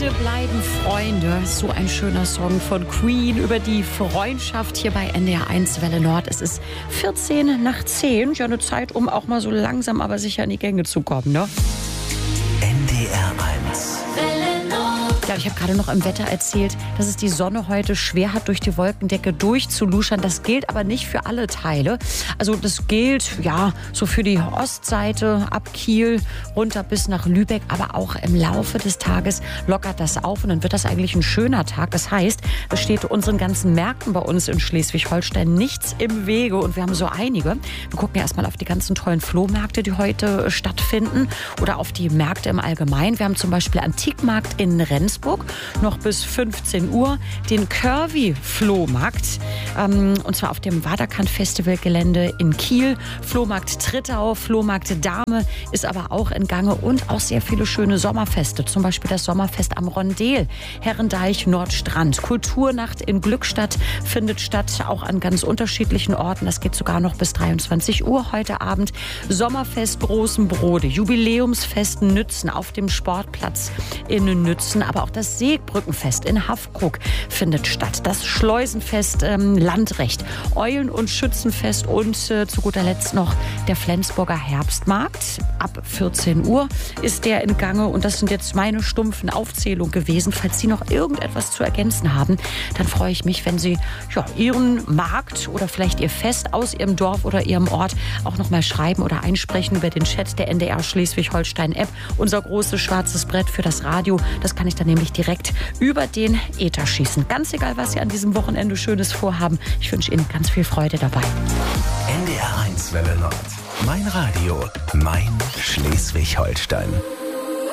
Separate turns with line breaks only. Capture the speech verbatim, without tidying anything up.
Wir bleiben Freunde. So ein schöner Song von Queen über die Freundschaft hier bei N D R eins Welle Nord. Es ist vierzehn nach zehn. Ja, eine Zeit, um auch mal so langsam aber sicher in die Gänge zu kommen, ne?
N D R eins Welle Nord.
Ja, ich habe gerade noch im Wetter erzählt, dass es die Sonne heute schwer hat, durch die Wolkendecke durchzuluschern. Das gilt aber nicht für alle Teile. Also das gilt, ja, so für die Ostseite ab Kiel runter bis nach Lübeck. Aber auch im Laufe des Tages lockert das auf und dann wird das eigentlich ein schöner Tag. Das heißt, es steht unseren ganzen Märkten bei uns in Schleswig-Holstein nichts im Wege. Und wir haben so einige. Wir gucken ja erstmal auf die ganzen tollen Flohmärkte, die heute stattfinden. Oder auf die Märkte im Allgemeinen. Wir haben zum Beispiel Antikmarkt in Rendsburg. Noch bis fünfzehn Uhr den Curvy-Flohmarkt. Ähm, und zwar auf dem Waterkant-Festivalgelände in Kiel. Flohmarkt Trittau, Flohmarkt Dahme ist aber auch in Gange. Und auch sehr viele schöne Sommerfeste. Zum Beispiel das Sommerfest am Rondel, Herrendeich, Nordstrand. Kulturnacht in Glückstadt findet statt, auch an ganz unterschiedlichen Orten. Das geht sogar noch bis dreiundzwanzig Uhr heute Abend. Sommerfest Großenbrode, Jubiläumsfest Nützen auf dem Sportplatz in Nützen. Aber auch das Seebrückenfest in Haffkrug findet statt. Das Schleusenfest ähm, Landrecht, Eulen- und Schützenfest und äh, zu guter Letzt noch der Flensburger Herbstmarkt. Ab vierzehn Uhr ist der in Gange und das sind jetzt meine stumpfen Aufzählungen gewesen. Falls Sie noch irgendetwas zu ergänzen haben, dann freue ich mich, wenn Sie ja, Ihren Markt oder vielleicht Ihr Fest aus Ihrem Dorf oder Ihrem Ort auch noch mal schreiben oder einsprechen über den Chat der N D R Schleswig-Holstein-App. Unser großes schwarzes Brett für das Radio, das kann ich dann nämlich direkt über den Äther schießen. Ganz egal, was Sie an diesem Wochenende Schönes vorhaben. Ich wünsche Ihnen ganz viel Freude dabei.
N D R eins Welle Nord. Mein Radio, mein Schleswig-Holstein.